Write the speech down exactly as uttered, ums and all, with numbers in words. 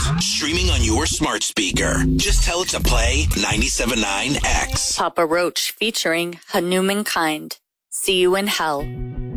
Streaming on your smart speaker. Just tell it to play ninety-seven point nine X. Papa Roach featuring Hanuman Kind. See You in Hell.